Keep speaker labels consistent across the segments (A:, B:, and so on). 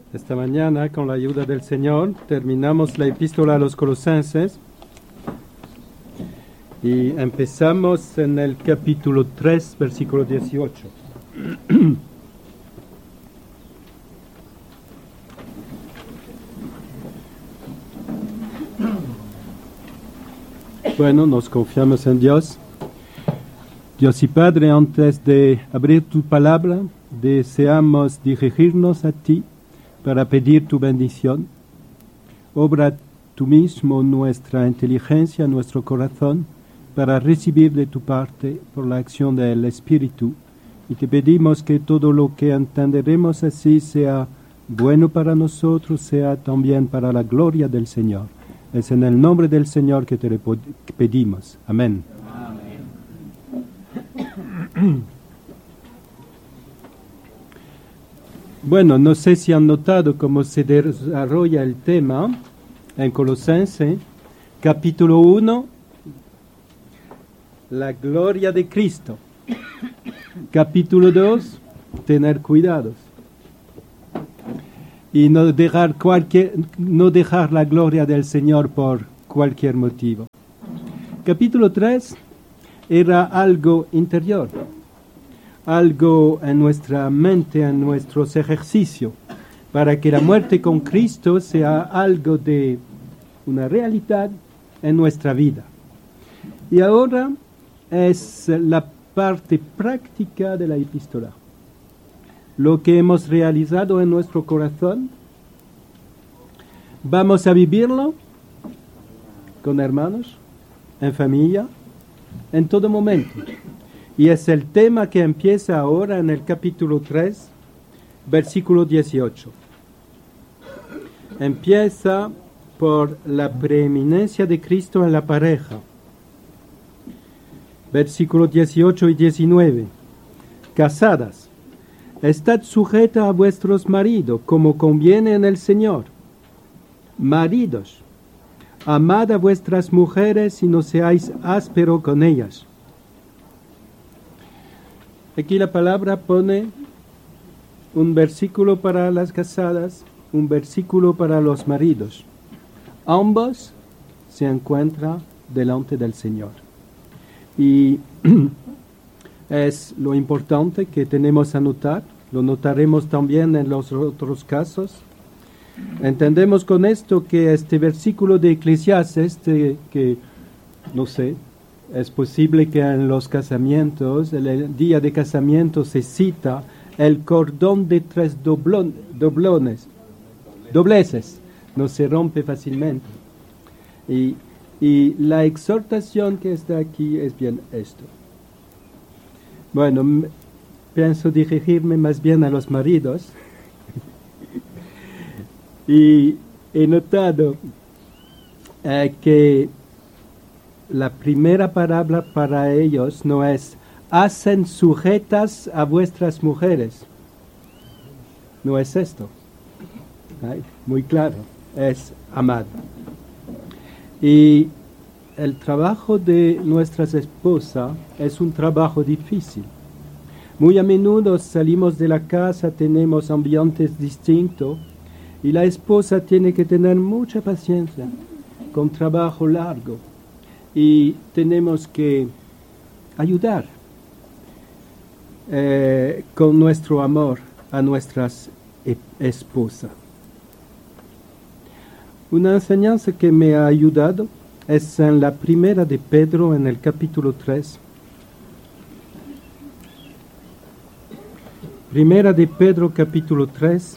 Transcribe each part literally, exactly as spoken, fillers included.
A: Esta mañana, con la ayuda del Señor, terminamos la epístola a los Colosenses y empezamos en el capítulo tres, versículo dieciocho. Bueno, nos confiamos en Dios. Dios y Padre, antes de abrir tu palabra, deseamos dirigirnos a ti para pedir tu bendición. Obra tú mismo nuestra inteligencia, nuestro corazón, para recibir de tu parte por la acción del Espíritu. Y te pedimos que todo lo que entenderemos así sea bueno para nosotros, sea también para la gloria del Señor. Es en el nombre del Señor que te pedimos. Amén. Amén. Bueno, no sé si han notado cómo se desarrolla el tema en Colosenses, capítulo uno, la gloria de Cristo. Capítulo dos, tener cuidados. Y no dejar, cualquier, no dejar la gloria del Señor por cualquier motivo. Capítulo tres era algo interior. Algo en nuestra mente, en nuestros ejercicios, para que la muerte con Cristo sea algo de una realidad en nuestra vida. Y ahora es la parte práctica de la epístola. Lo que hemos realizado en nuestro corazón, vamos a vivirlo con hermanos, en familia, en todo momento. Y es el tema que empieza ahora en el capítulo tres, versículo dieciocho. Empieza por la preeminencia de Cristo en la pareja. Versículos dieciocho y diecinueve. Casadas, estad sujetas a vuestros maridos, como conviene en el Señor. Maridos, amad a vuestras mujeres y no seáis ásperos con ellas. Aquí la palabra pone un versículo para las casadas, un versículo para los maridos. Ambos se encuentran delante del Señor. Y es lo importante que tenemos a notar, lo notaremos también en los otros casos. Entendemos con esto que este versículo de Eclesiastes, este, que no sé, es posible que en los casamientos, el día de casamiento se cita el cordón de tres doblon, doblones, dobleces, no se rompe fácilmente. Y, y la exhortación que está aquí es bien esto. Bueno, m- pienso dirigirme más bien a los maridos. Y he notado eh, que la primera palabra para ellos no es hacen sujetas a vuestras mujeres. No es esto. Ay, muy claro. Es amad. Y el trabajo de nuestras esposas es un trabajo difícil. Muy a menudo salimos de la casa, tenemos ambientes distintos y la esposa tiene que tener mucha paciencia con trabajo largo. Y tenemos que ayudar eh, con nuestro amor a nuestras esposas. Una enseñanza que me ha ayudado es en la primera de Pedro, en el capítulo tres. Primera de Pedro, capítulo tres.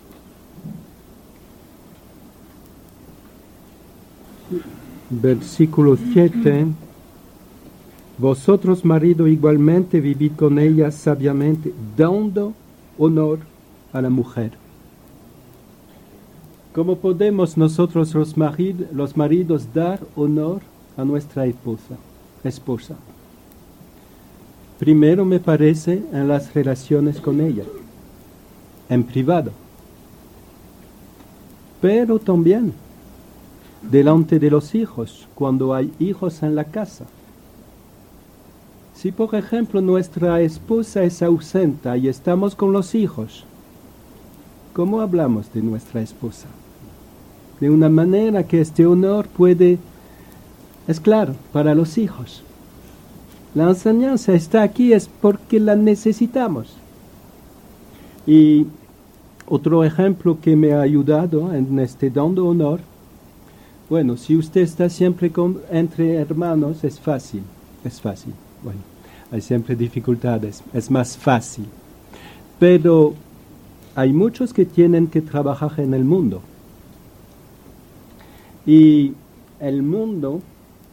A: Versículo siete. Vosotros, marido, igualmente vivid con ella sabiamente, dando honor a la mujer. ¿Cómo podemos nosotros los, marid, los maridos dar honor a nuestra esposa, esposa? Primero me parece en las relaciones con ella, en privado, pero también delante de los hijos, cuando hay hijos en la casa. Si por ejemplo nuestra esposa es ausente y estamos con los hijos, ¿cómo hablamos de nuestra esposa? De una manera que este honor puede, es claro, para los hijos. La enseñanza está aquí es porque la necesitamos. Y otro ejemplo que me ha ayudado en este don de honor, bueno, si usted está siempre con, entre hermanos, es fácil, es fácil. Bueno, hay siempre dificultades, es más fácil. Pero hay muchos que tienen que trabajar en el mundo. Y el mundo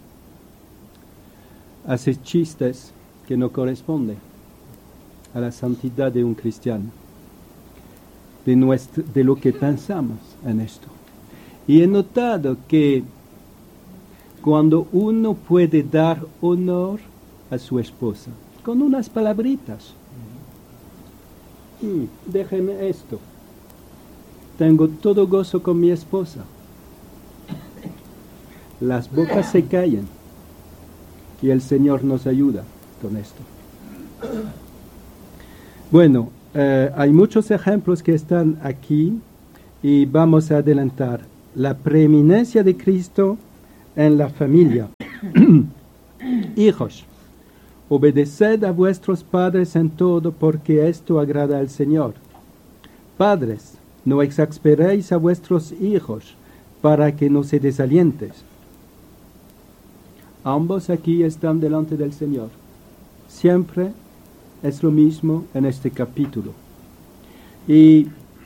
A: hace chistes que no corresponden a la santidad de un cristiano, de, nuestro, de lo que pensamos en esto. Y he notado que cuando uno puede dar honor a su esposa, con unas palabritas, mm, déjeme esto, tengo todo gozo con mi esposa, las bocas se callan y el Señor nos ayuda con esto. Bueno, eh, hay muchos ejemplos que están aquí y vamos a adelantar. La preeminencia de Cristo en la familia. Hijos, obedeced a vuestros padres en todo, porque esto agrada al Señor. Padres, no exasperéis a vuestros hijos, para que no se desalienten. Ambos aquí están delante del Señor. Siempre es lo mismo en este capítulo. Y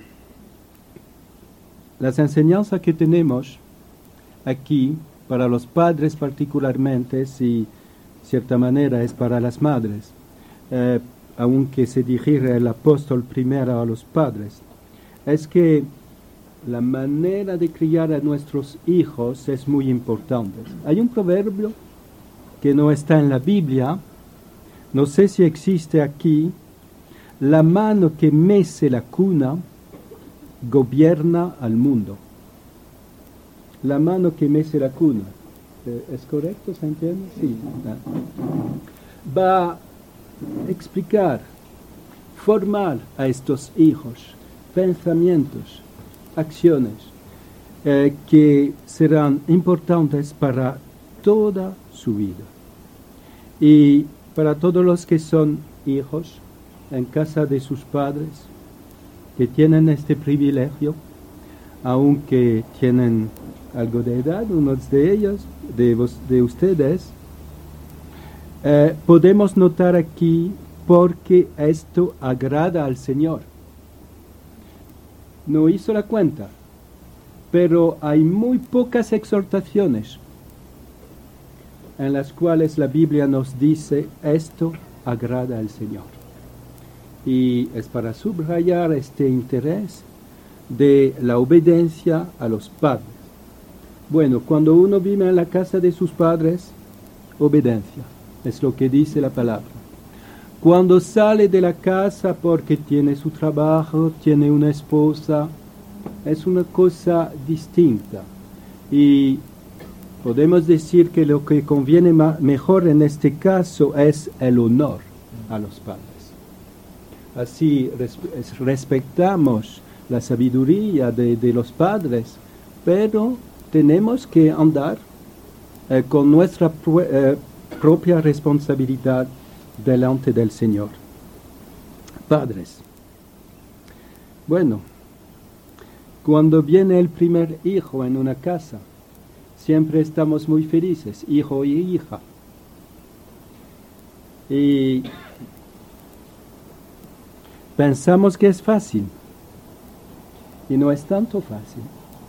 A: las enseñanzas que tenemos aquí, para los padres particularmente, y cierta manera es para las madres, eh, aunque se dirige el apóstol primero a los padres, es que la manera de criar a nuestros hijos es muy importante. Hay un proverbio que no está en la Biblia, no sé si existe aquí: la mano que mece la cuna gobierna al mundo. La mano que mece la cuna. ¿Es correcto? ¿Se entiende? Sí. Va a explicar, formar a estos hijos pensamientos, acciones eh, que serán importantes para toda su vida. Y para todos los que son hijos en casa de sus padres, que tienen este privilegio, aunque tienen algo de edad, unos de ellos, de, vos, de ustedes, eh, podemos notar aquí porque esto agrada al Señor. No hizo la cuenta, pero hay muy pocas exhortaciones en las cuales la Biblia nos dice esto agrada al Señor. Y es para subrayar este interés de la obediencia a los padres. Bueno, cuando uno vive en la casa de sus padres, obediencia, es lo que dice la palabra. Cuando sale de la casa porque tiene su trabajo, tiene una esposa, es una cosa distinta. Y podemos decir que lo que conviene ma- mejor en este caso es el honor a los padres. Así res- respetamos la sabiduría de, de los padres, pero tenemos que andar eh, con nuestra pr- eh, propia responsabilidad delante del Señor. Padres. Bueno, cuando viene el primer hijo en una casa, siempre estamos muy felices, hijo y hija. Y pensamos que es fácil, y no es tanto fácil.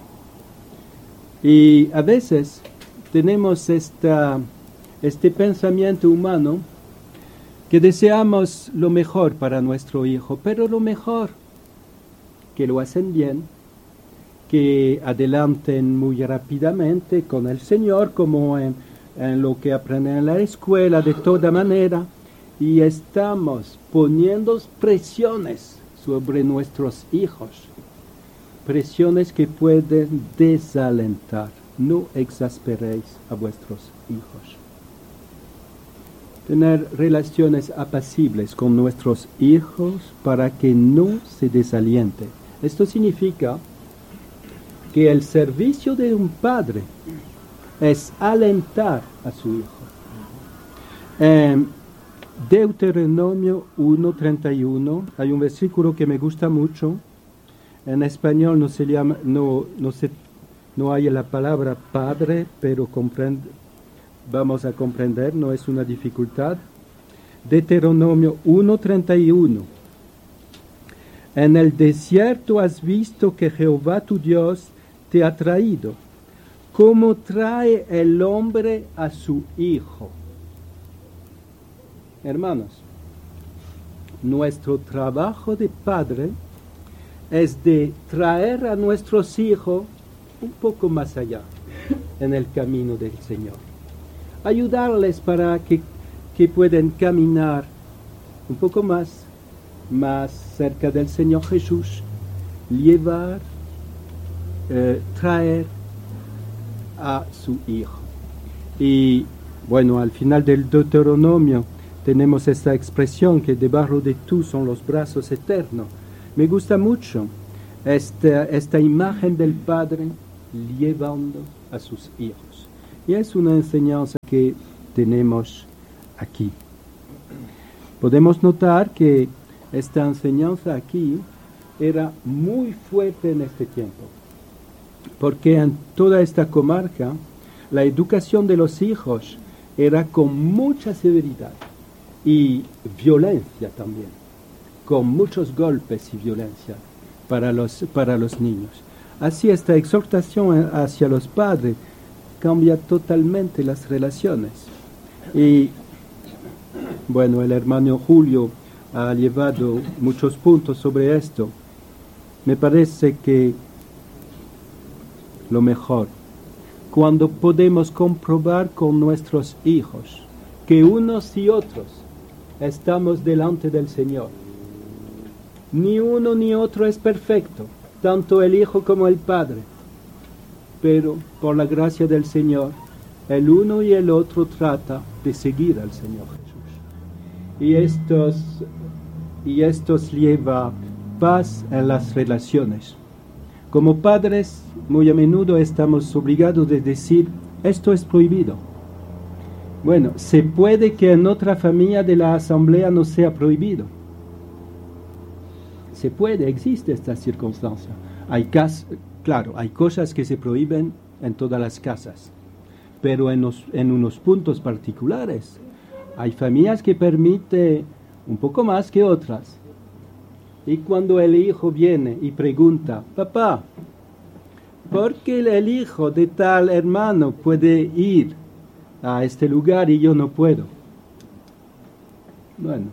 A: Y a veces tenemos esta, este pensamiento humano que deseamos lo mejor para nuestro hijo, pero lo mejor, que lo hacen bien, que adelanten muy rápidamente con el Señor, como en, en lo que aprenden en la escuela, de toda manera, y estamos poniendo presiones sobre nuestros hijos, presiones que pueden desalentar. No exasperéis a vuestros hijos. Tener relaciones apacibles con nuestros hijos para que no se desaliente. Esto significa que el servicio de un padre es alentar a su hijo. En Deuteronomio uno treinta y uno hay un versículo que me gusta mucho. En español no se llama, no, no se, no hay la palabra padre, pero comprende, vamos a comprender, no es una dificultad. Deuteronomio uno treinta y uno. En el desierto has visto que Jehová tu Dios te ha traído, como trae el hombre a su hijo. Hermanos, nuestro trabajo de padre es de traer a nuestros hijos un poco más allá en el camino del Señor. Ayudarles para que, que puedan caminar un poco más, más cerca del Señor Jesús, llevar, eh, traer a su hijo. Y bueno, al final del Deuteronomio tenemos esta expresión que debajo de tú son los brazos eternos. Me gusta mucho esta, esta imagen del Padre llevando a sus hijos. Y es una enseñanza que tenemos aquí. Podemos notar que esta enseñanza aquí era muy fuerte en este tiempo, porque en toda esta comarca la educación de los hijos era con mucha severidad y violencia también, con muchos golpes y violencia para los, para los niños. Así esta exhortación hacia los padres cambia totalmente las relaciones. Y bueno, el hermano Julio ha llevado muchos puntos sobre esto. Me parece que lo mejor, cuando podemos comprobar con nuestros hijos que unos y otros estamos delante del Señor. Ni uno ni otro es perfecto, tanto el Hijo como el Padre. Pero por la gracia del Señor, el uno y el otro trata de seguir al Señor Jesús. Y estos, y estos lleva paz en las relaciones. Como padres, muy a menudo estamos obligados de decir, esto es prohibido. Bueno, se puede que en otra familia de la asamblea no sea prohibido. Se puede, existe esta circunstancia. Hay cas- claro, hay cosas que se prohíben en todas las casas, pero en, los, en unos puntos particulares. Hay familias que permiten un poco más que otras. Y cuando el hijo viene y pregunta, papá, ¿por qué el hijo de tal hermano puede ir a este lugar y yo no puedo? Bueno,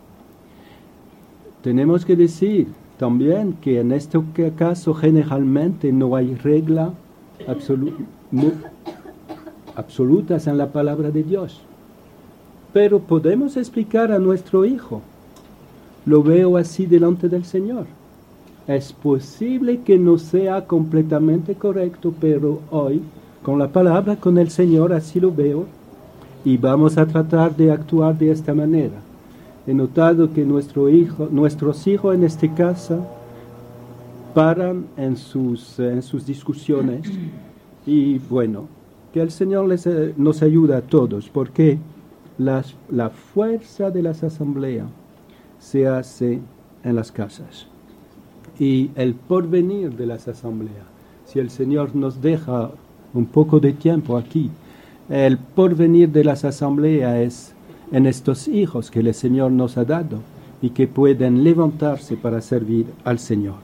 A: tenemos que decir también que en este caso generalmente no hay regla absolu- mu- absolutas en la palabra de Dios. Pero podemos explicar a nuestro hijo, lo veo así delante del Señor. Es posible que no sea completamente correcto, pero hoy, con la palabra, con el Señor, así lo veo, y vamos a tratar de actuar de esta manera. He notado que nuestro hijo, nuestros hijos en este caso paran en sus, en sus discusiones, y bueno, que el Señor les, nos ayude a todos, porque las, la fuerza de las asambleas se hace en las casas. Y el porvenir de las asambleas, si el Señor nos deja un poco de tiempo aquí, el porvenir de las asambleas es en estos hijos que el Señor nos ha dado y que pueden levantarse para servir al Señor.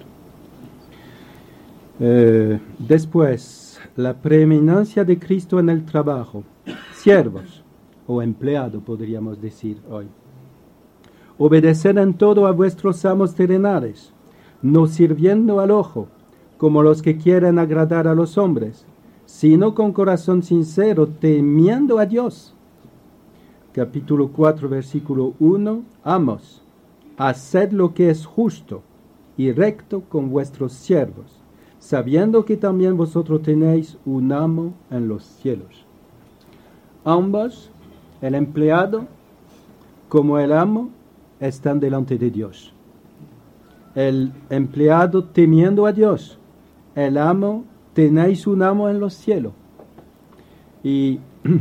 A: Eh, después, la preeminencia de Cristo en el trabajo. Siervos o empleados, podríamos decir hoy. Obedeced en todo a vuestros amos terrenales, no sirviendo al ojo, como los que quieren agradar a los hombres, sino con corazón sincero, temiendo a Dios. Capítulo cuatro, versículo uno. Amos, haced lo que es justo y recto con vuestros siervos, sabiendo que también vosotros tenéis un amo en los cielos. Ambos, el empleado como el amo, están delante de Dios. el empleado temiendo a Dios, el amo, tenéis un amo en los cielos. Y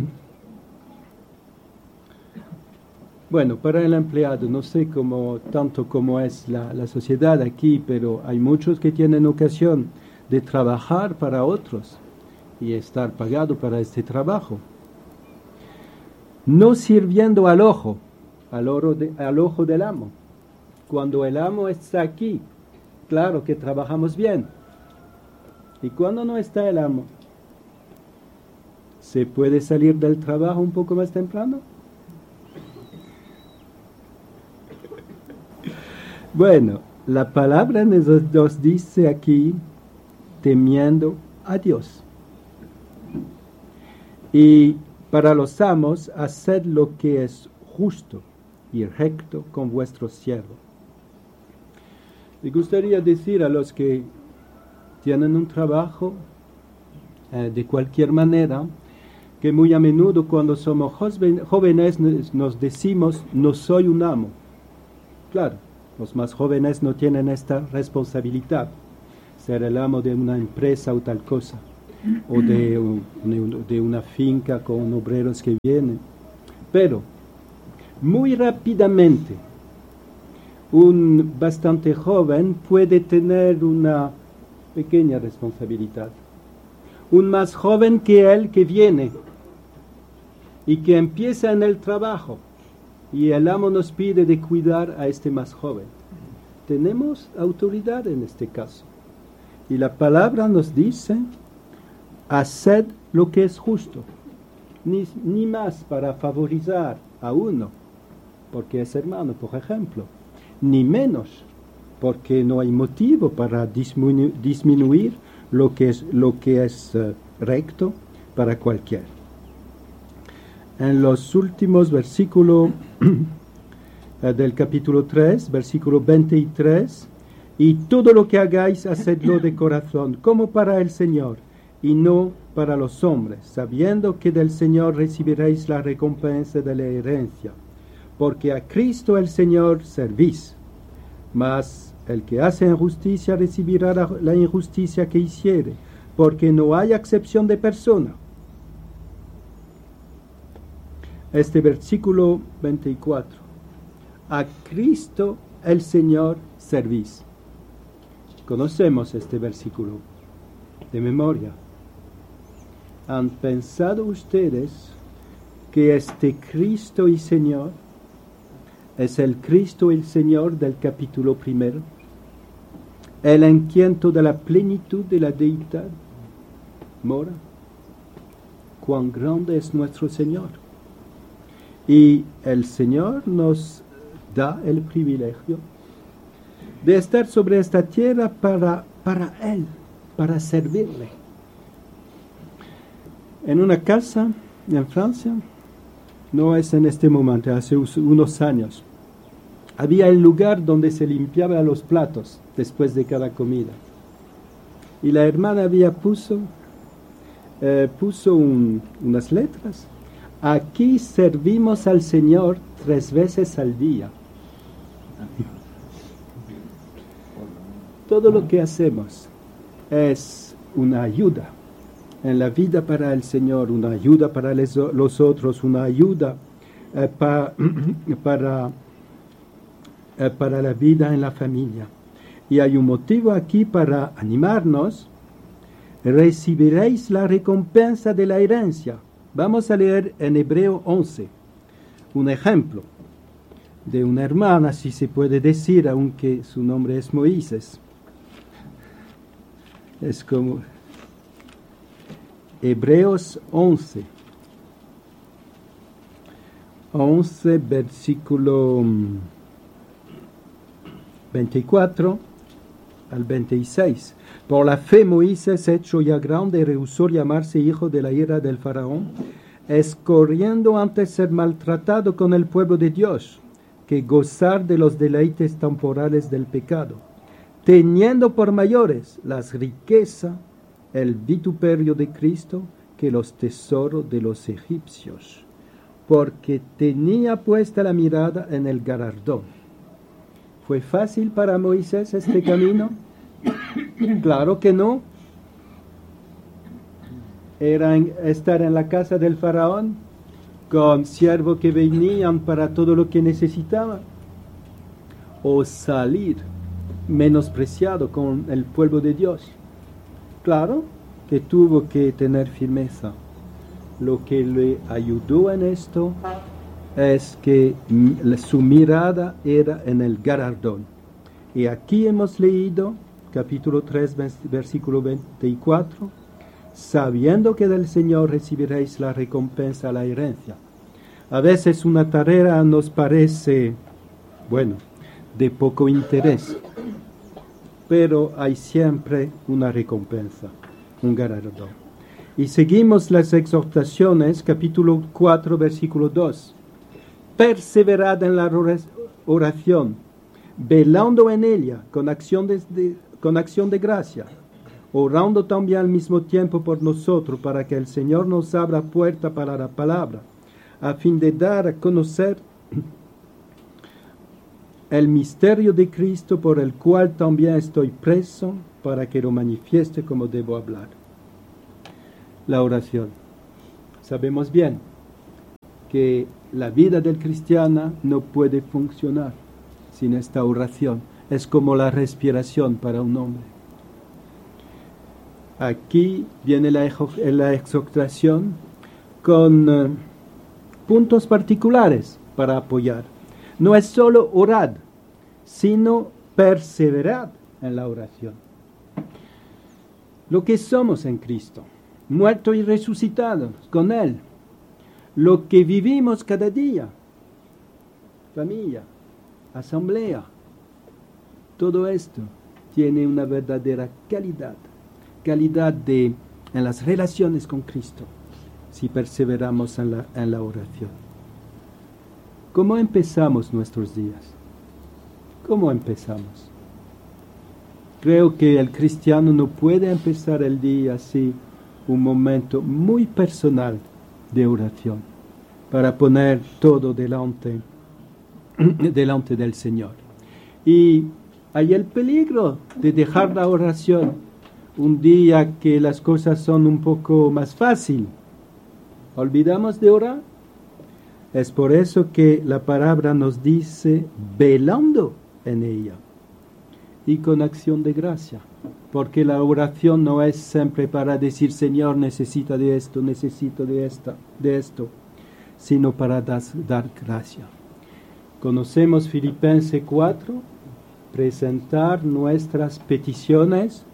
A: bueno, para el empleado, no sé cómo, tanto cómo es la, la sociedad aquí, pero hay muchos que tienen ocasión de trabajar para otros y estar pagado para este trabajo. No sirviendo al ojo, al, oro de, al ojo del amo. Cuando el amo está aquí, claro que trabajamos bien. Y cuando no está el amo, ¿se puede salir del trabajo un poco más temprano? Bueno, la palabra nos, nos dice aquí, temiendo a Dios. Y para los amos, haced lo que es justo y recto con vuestro siervo. Me gustaría decir a los que tienen un trabajo eh, de cualquier manera, que muy a menudo cuando somos jóvenes nos decimos, no soy un amo. Claro, los más jóvenes no tienen esta responsabilidad, ser el amo de una empresa o tal cosa, o de, de una finca con obreros que vienen. Pero, muy rápidamente, un bastante joven puede tener una pequeña responsabilidad. Un más joven que él que viene y que empieza en el trabajo, y el amo nos pide de cuidar a este más joven. Tenemos autoridad en este caso. Y la palabra nos dice, haced lo que es justo. Ni, ni más para favorizar a uno, porque es hermano, por ejemplo. Ni menos, porque no hay motivo para disminu- disminuir lo que es, lo que es uh, recto para cualquiera. En los últimos versículos del capítulo tres, versículo veintitrés, y todo lo que hagáis, hacedlo de corazón, como para el Señor, y no para los hombres, sabiendo que del Señor recibiréis la recompensa de la herencia, porque a Cristo el Señor servís, mas el que hace injusticia recibirá la, la injusticia que hiciere, porque no hay acepción de persona. Este versículo veinticuatro. A Cristo el Señor servís. Conocemos este versículo de memoria. ¿Han pensado ustedes que este Cristo y Señor es el Cristo y el Señor del capítulo primero? El en quien toda la plenitud de la deidad mora. Cuán grande es nuestro Señor. Y el Señor nos da el privilegio de estar sobre esta tierra para, para Él, para servirle. En una casa en Francia, no es en este momento, hace unos años, había el lugar donde se limpiaba los platos después de cada comida. Y la hermana había puso, eh, puso un, unas letras. Aquí servimos al Señor tres veces al día. Todo lo que hacemos es una ayuda en la vida para el Señor, una ayuda para les, los otros, una ayuda eh, pa, para, eh, para la vida en la familia. Y hay un motivo aquí para animarnos. Recibiréis la recompensa de la herencia. Vamos a leer en Hebreo once un ejemplo de una hermana, si se puede decir, aunque su nombre es Moisés. Es como Hebreos once, once versículo veinticuatro al veintiséis. Por la fe Moisés, hecho ya grande, rehusó llamarse hijo de la ira del faraón, escorriendo antes ser maltratado con el pueblo de Dios, que gozar de los deleites temporales del pecado, teniendo por mayores las riquezas, el vituperio de Cristo, que los tesoros de los egipcios, porque tenía puesta la mirada en el galardón. ¿Fue fácil para Moisés este camino? Claro que no. Era en, estar en la casa del faraón con siervos que venían para todo lo que necesitaba, o salir menospreciado con el pueblo de Dios. Claro que tuvo que tener firmeza. Lo que le ayudó en esto es que su mirada era en el galardón. Y aquí hemos leído, capítulo tres, versículo veinticuatro, sabiendo que del Señor recibiréis la recompensa, la herencia. A veces una tarea nos parece, bueno, de poco interés, pero hay siempre una recompensa, un galardón. Y seguimos las exhortaciones, capítulo cuatro, versículo dos. Perseverad en la oración, velando en ella con acción de, de, con acción de gracia, orando también al mismo tiempo por nosotros, para que el Señor nos abra puerta para la palabra, a fin de dar a conocer el misterio de Cristo, por el cual también estoy preso, para que lo manifieste como debo hablar. La oración. Sabemos bien que la vida del cristiano no puede funcionar sin esta oración. Es como la respiración para un hombre. Aquí viene la, la exhortación con uh, puntos particulares para apoyar. No es solo orar, sino perseverar en la oración. Lo que somos en Cristo, muertos y resucitados con Él, lo que vivimos cada día, familia, asamblea, todo esto tiene una verdadera calidad, calidad de, en las relaciones con Cristo, si perseveramos en la, en la oración. ¿Cómo empezamos nuestros días? ¿Cómo empezamos? Creo que el cristiano no puede empezar el día así, un momento muy personal de oración, para poner todo delante, delante del Señor. Y hay el peligro de dejar la oración un día que las cosas son un poco más fáciles. ¿Olvidamos de orar? Es por eso que la palabra nos dice velando en ella y con acción de gracia, porque la oración no es siempre para decir Señor, necesita de esto, necesito de esta, de esto, sino para das, dar gracia. Conocemos Filipenses cuatro, presentar nuestras peticiones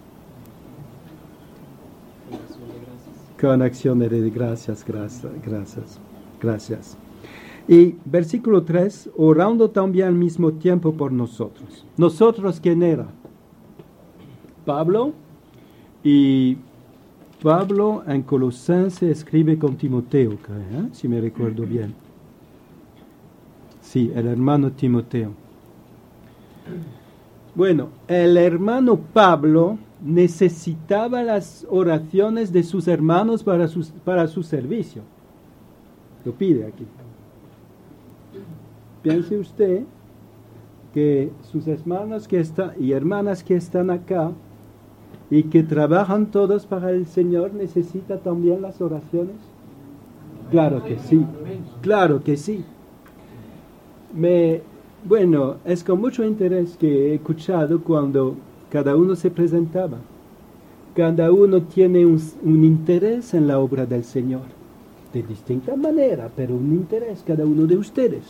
A: con acciones de gracias, gracias, gracias, gracias. Y versículo tres, orando también al mismo tiempo por nosotros. ¿Nosotros quién era? Pablo. Y Pablo en Colosenses escribe con Timoteo, ¿eh? Si me recuerdo bien. Sí, el hermano Timoteo. Bueno, el hermano Pablo necesitaba las oraciones de sus hermanos para su, para su servicio. Lo pide aquí. Piense usted que sus hermanos que están y hermanas que están acá y que trabajan todos para el Señor, ¿necesita también las oraciones? Claro que sí, claro que sí. Me, bueno, es con mucho interés que he escuchado cuando cada uno se presentaba. Cada uno tiene un, un interés en la obra del Señor, de distinta manera, pero un interés cada uno de ustedes.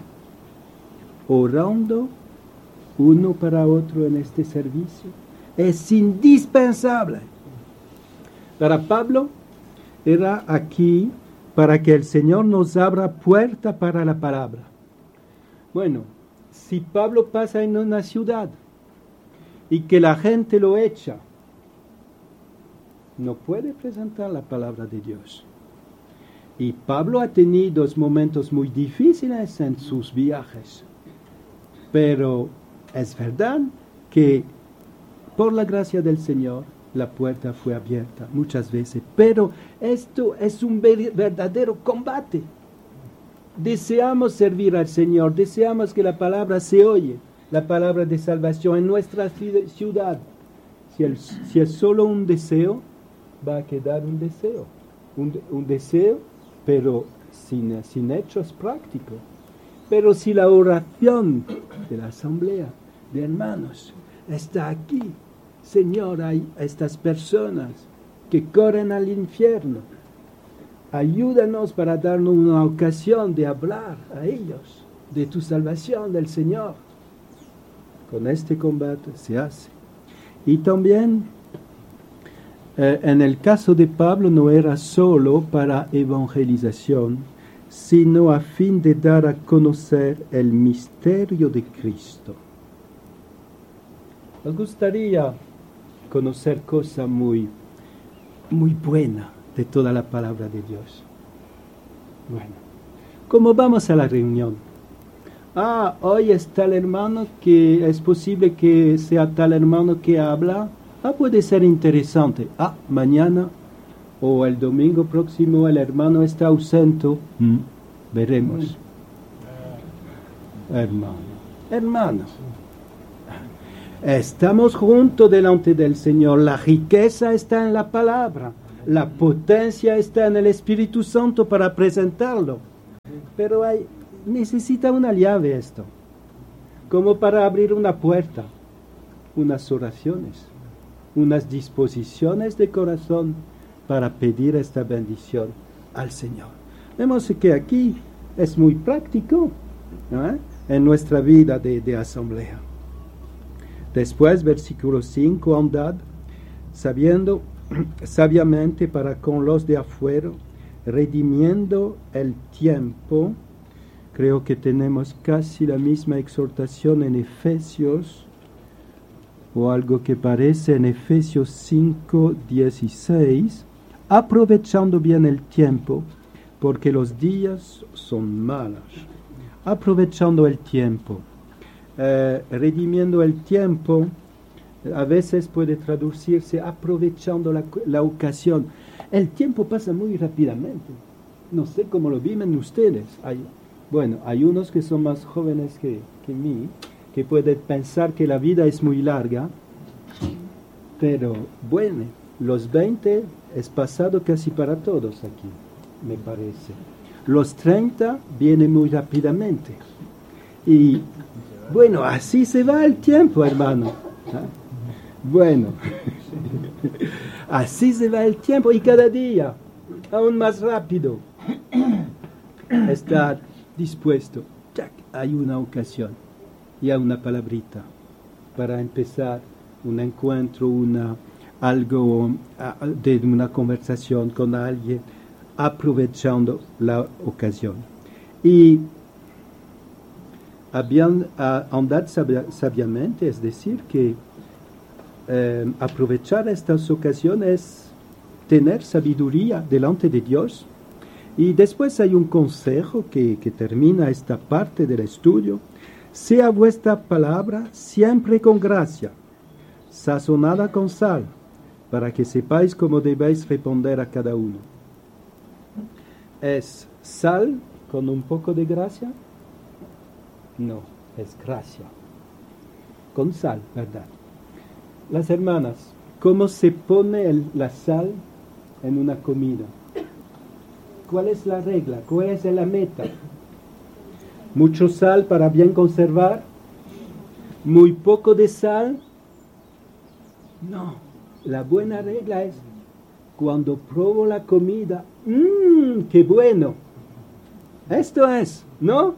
A: Orando uno para otro en este servicio es indispensable. Para Pablo era aquí para que el Señor nos abra puerta para la palabra. Bueno, si Pablo pasa en una ciudad y que la gente lo echa, no puede presentar la palabra de Dios. Y Pablo ha tenido momentos muy difíciles en sus viajes. Pero es verdad que por la gracia del Señor la puerta fue abierta muchas veces. Pero esto es un verdadero combate. Deseamos servir al Señor, deseamos que la palabra se oye, la palabra de salvación en nuestra ciudad. Si, el, si es solo un deseo, va a quedar un deseo. Un, un deseo, pero sin, sin hechos prácticos. Pero si la oración de la asamblea de hermanos está aquí, Señor, hay estas personas que corren al infierno, ayúdanos para darnos una ocasión de hablar a ellos de tu salvación del Señor. Con este combate se hace. Y también, eh, en el caso de Pablo, no era solo para evangelización, sino a fin de dar a conocer el misterio de Cristo. Nos gustaría conocer cosas muy, muy buenas de toda la palabra de Dios. Bueno, ¿cómo vamos a la reunión? Ah, hoy está el hermano que es posible que sea tal hermano que habla. Ah, puede ser interesante. Ah, mañana o el domingo próximo el hermano está ausente. Mm, veremos. Hermano, hermano. Estamos juntos delante del Señor. La riqueza está en la palabra. La potencia está en el Espíritu Santo para presentarlo. Pero hay, necesita una llave esto. Como para abrir una puerta. Unas oraciones. Unas disposiciones de corazón para pedir esta bendición al Señor. Vemos que aquí es muy práctico, ¿no? En nuestra vida de, de asamblea. Después, versículo cinco, andad, sabiendo sabiamente para con los de afuera, redimiendo el tiempo. Creo que tenemos casi la misma exhortación en Efesios, o algo que parece en Efesios cinco, dieciséis, aprovechando bien el tiempo, porque los días son malos. Aprovechando el tiempo. Eh, redimiendo el tiempo, a veces puede traducirse aprovechando la, la ocasión. El tiempo pasa muy rápidamente. No sé cómo lo viven ustedes. Hay, bueno, hay unos que son más jóvenes que, que mí, que pueden pensar que la vida es muy larga, pero bueno, los veinte es pasado casi para todos aquí, me parece. Los treinta vienen muy rápidamente. Y bueno, así se va el tiempo, hermano. ¿Ah? Bueno, así se va el tiempo y cada día, aún más rápido, estar dispuesto. ¡Tac! Hay una ocasión y hay una palabrita para empezar un encuentro, una, algo de una conversación con alguien, aprovechando la ocasión. Y habían andado sabiamente, es decir, que eh, aprovechar estas ocasiones, tener sabiduría delante de Dios. Y después hay un consejo que, que termina esta parte del estudio. Sea vuestra palabra siempre con gracia, sazonada con sal, para que sepáis cómo debéis responder a cada uno. ¿Es sal con un poco de gracia? No, es gracia. Con sal, ¿verdad? Las hermanas, ¿cómo se pone el, la sal en una comida? ¿Cuál es la regla? ¿Cuál es la meta? ¿Mucho sal para bien conservar? ¿Muy poco de sal? No, la buena regla es cuando pruebo la comida, ¡mmm, qué bueno! Esto es, ¿no?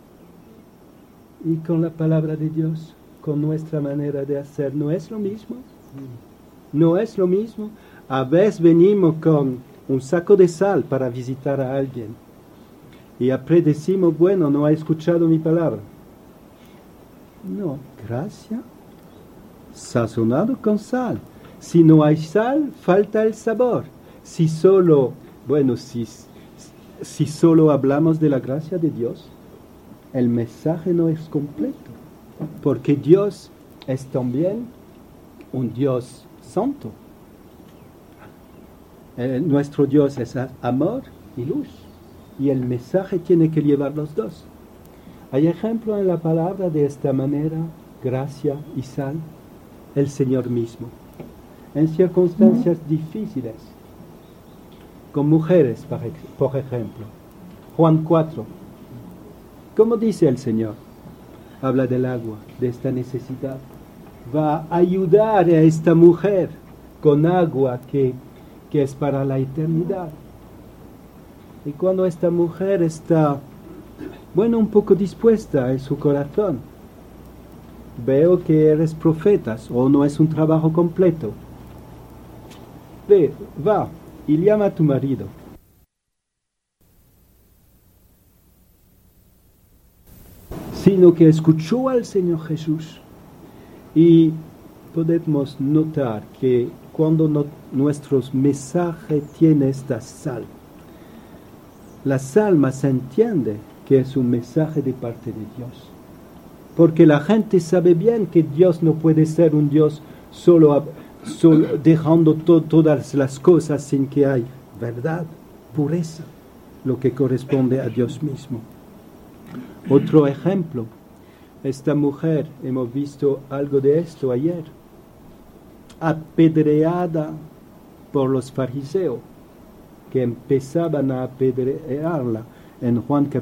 A: Y con la palabra de Dios, con nuestra manera de hacer, ¿no es lo mismo? ¿No es lo mismo? A veces venimos con un saco de sal para visitar a alguien y después decimos, bueno, no ha escuchado mi palabra. No, gracia, sazonado con sal. Si no hay sal, falta el sabor. Si solo, bueno, si, si solo hablamos de la gracia de Dios, el mensaje no es completo, porque Dios es también un Dios santo. Eh, nuestro Dios es amor y luz, y el mensaje tiene que llevar los dos. Hay ejemplo en la palabra de esta manera gracia y sal, el Señor mismo. En circunstancias difíciles, con mujeres, por ejemplo. Juan cuatro. ¿Cómo dice el Señor? Habla del agua, de esta necesidad. Va a ayudar a esta mujer con agua que, que es para la eternidad. Y cuando esta mujer está, bueno, un poco dispuesta en su corazón, veo que eres profeta o no es un trabajo completo. Ve, va y llama a tu marido. Sino que escuchó al Señor Jesús. Y podemos notar que cuando no, nuestros mensajes tienen esta sal, la salma se entiende que es un mensaje de parte de Dios. Porque la gente sabe bien que Dios no puede ser un Dios solo, solo dejando to, todas las cosas sin que hay verdad, pureza, lo que corresponde a Dios mismo. Otro ejemplo, esta mujer, hemos visto algo de esto ayer, apedreada por los fariseos, que empezaban a apedrearla en Juan capítulo